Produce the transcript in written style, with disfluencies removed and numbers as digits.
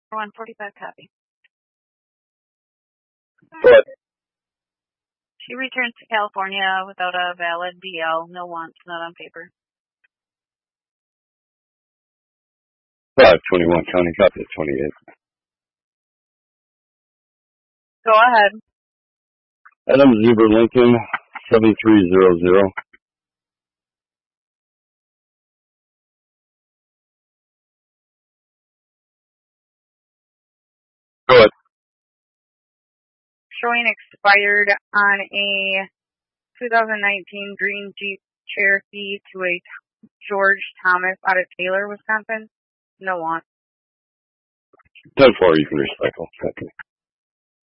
145 copy. But She returns to California without a valid DL, no wants, not on paper. 521 County, copy at 28. Go ahead. Adam Zuber Lincoln, 7300. Go ahead. Showing expired on a 2019 green Jeep Cherokee to a George Thomas out of Taylor, Wisconsin. No want. 10-4, you can recycle. Okay.